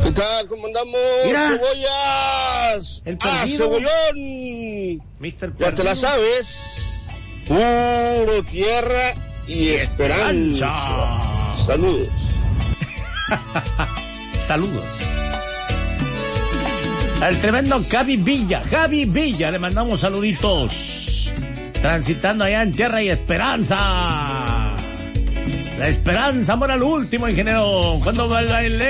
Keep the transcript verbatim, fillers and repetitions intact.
¿Qué tal? ¿Cómo andamos? Mira. ¡Cebollas! El ¡Ah, perdido. cebollón! mister Ya te la sabes. Puro tierra y esperanza. esperanza. Saludos. Saludos. El tremendo Javi Villa, Javi Villa, le mandamos saluditos. Transitando allá en tierra y esperanza. La esperanza muere al último, ingeniero. Cuando bailé